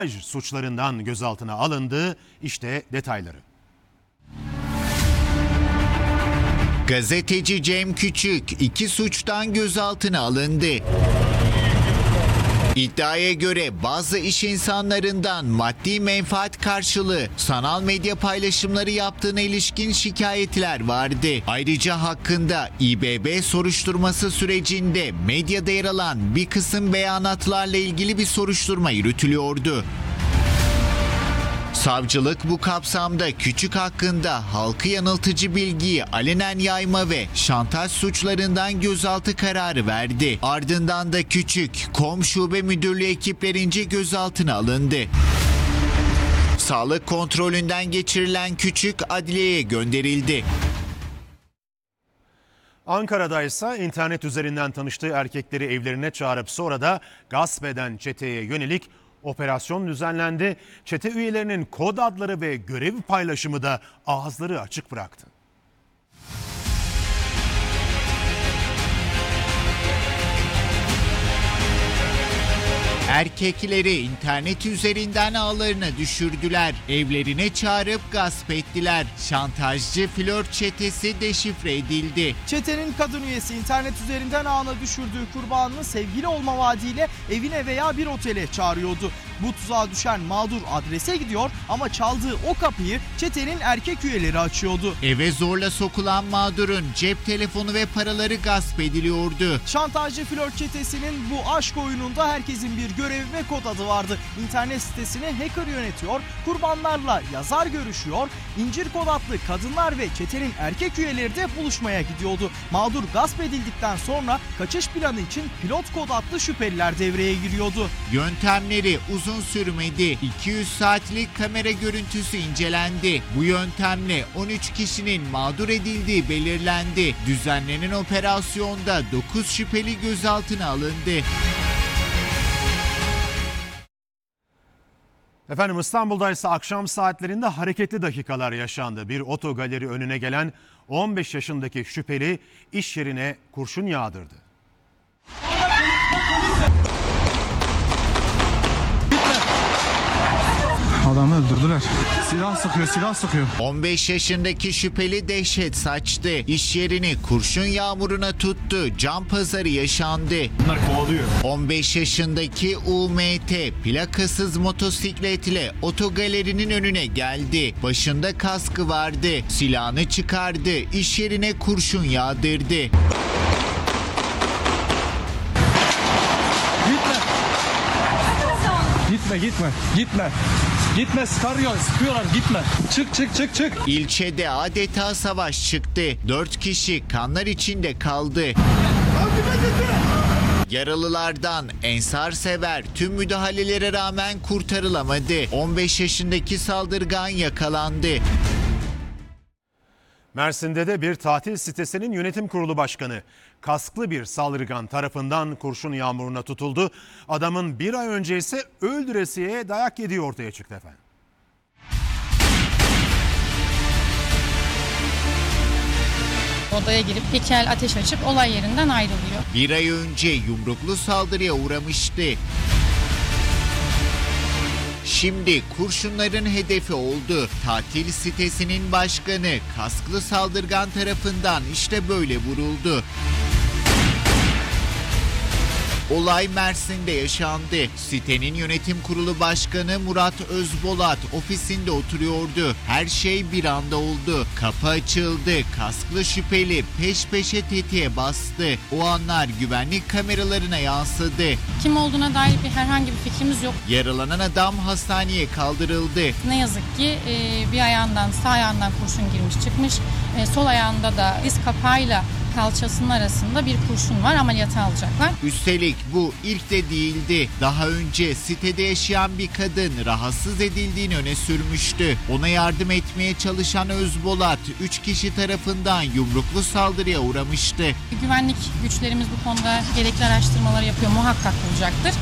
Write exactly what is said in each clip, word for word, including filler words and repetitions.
Suçlarından gözaltına alındı. İşte detayları. Gazeteci Cem Küçük iki suçtan gözaltına alındı. İddiaya göre bazı iş insanlarından maddi menfaat karşılığı sanal medya paylaşımları yaptığına ilişkin şikayetler vardı. Ayrıca hakkında İ B B soruşturması sürecinde medyada yer alan bir kısım beyanatlarla ilgili bir soruşturma yürütülüyordu. Savcılık bu kapsamda Küçük hakkında halkı yanıltıcı bilgiyi alenen yayma ve şantaj suçlarından gözaltı kararı verdi. Ardından da Küçük, Kom Şube Müdürlüğü ekiplerince gözaltına alındı. Sağlık kontrolünden geçirilen Küçük adliyeye gönderildi. Ankara'da ise internet üzerinden tanıştığı erkekleri evlerine çağırıp sonra da gasp eden çeteye yönelik operasyon düzenlendi. Çete üyelerinin kod adları ve görev paylaşımı da ağızları açık bıraktı. Erkekleri internet üzerinden ağlarına düşürdüler. Evlerine çağırıp gasp ettiler. Şantajcı flört çetesi deşifre edildi. Çetenin kadın üyesi internet üzerinden ağına düşürdüğü kurbanını sevgili olma vaadiyle evine veya bir otele çağırıyordu. Bu tuzağa düşen mağdur adrese gidiyor ama çaldığı o kapıyı çetenin erkek üyeleri açıyordu. Eve zorla sokulan mağdurun cep telefonu ve paraları gasp ediliyordu. Şantajcı flört çetesinin bu aşk oyununda herkesin bir görevi ve kod adı vardı. İnternet sitesini hacker yönetiyor, kurbanlarla yazar görüşüyor, İncir Kod adlı kadınlar ve çetenin erkek üyeleri de buluşmaya gidiyordu. Mağdur gasp edildikten sonra kaçış planı için Pilot Kod adlı şüpheliler devreye giriyordu. Yöntemleri uzun sürmedi. iki yüz saatlik kamera görüntüsü incelendi. Bu yöntemle on üç kişinin mağdur edildiği belirlendi. Düzenlenen operasyonda dokuz şüpheli gözaltına alındı. Efendim İstanbul'da ise akşam saatlerinde hareketli dakikalar yaşandı. Bir otogaleri önüne gelen on beş yaşındaki şüpheli iş yerine kurşun yağdırdı. Adamı öldürdüler. Silah sıkıyor, silah sıkıyor. on beş yaşındaki şüpheli dehşet saçtı. İş yerini kurşun yağmuruna tuttu. Can pazarı yaşandı. Bunlar kovalıyor. on beş yaşındaki U M T plakasız motosikletle otogalerinin önüne geldi. Başında kaskı vardı. Silahını çıkardı. İş yerine kurşun yağdırdı. Gitme, gitme, gitme. Gitme, sıkarıyor, sıkıyorlar, gitme. Çık, çık, çık, çık. İlçede adeta savaş çıktı. Dört kişi kanlar içinde kaldı. Yaralılardan Ensar Sever tüm müdahalelere rağmen kurtarılamadı. on beş yaşındaki saldırgan yakalandı. Mersin'de de bir tatil sitesinin yönetim kurulu başkanı kasklı bir saldırgan tarafından kurşun yağmuruna tutuldu. Adamın bir ay önce ise öldüresiye dayak yediği ortaya çıktı efendim. Odaya girip iki el ateş açıp olay yerinden ayrılıyor. Bir ay önce yumruklu saldırıya uğramıştı. Şimdi kurşunların hedefi oldu. Tatil sitesinin başkanı kasklı saldırgan tarafından işte böyle vuruldu. Olay Mersin'de yaşandı. Sitenin yönetim kurulu başkanı Murat Özbolat ofisinde oturuyordu. Her şey bir anda oldu. Kapı açıldı. Kasklı şüpheli peş peşe tetiğe bastı. O anlar güvenlik kameralarına yansıdı. Kim olduğuna dair bir herhangi bir fikrimiz yok. Yaralanan adam hastaneye kaldırıldı. Ne yazık ki e, bir ayağından sağ ayağından kurşun girmiş çıkmış. E, sol ayağında da diz kapağıyla kalçasının arasında bir kurşun var, ameliyata alacaklar. Üstelik bu ilk de değildi. Daha önce sitede yaşayan bir kadın rahatsız edildiğini öne sürmüştü. Ona yardım etmeye çalışan Özbolat üç kişi tarafından yumruklu saldırıya uğramıştı. Güvenlik güçlerimiz bu konuda gerekli araştırmaları yapıyor, muhakkak olacaktır.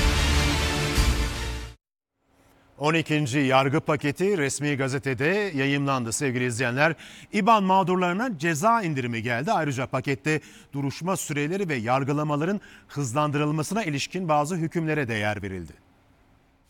on ikinci yargı paketi resmi gazetede yayımlandı sevgili izleyenler. İBAN mağdurlarına ceza indirimi geldi. Ayrıca pakette duruşma süreleri ve yargılamaların hızlandırılmasına ilişkin bazı hükümlere de yer verildi.